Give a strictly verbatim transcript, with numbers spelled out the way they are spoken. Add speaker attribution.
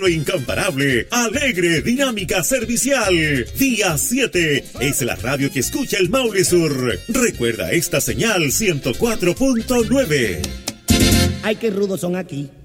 Speaker 1: lo incomparable, alegre, dinámica, servicial. Día siete es la radio que escucha el Maule Sur. Recuerda esta señal ciento cuatro punto nueve.
Speaker 2: Ay, qué rudos son aquí.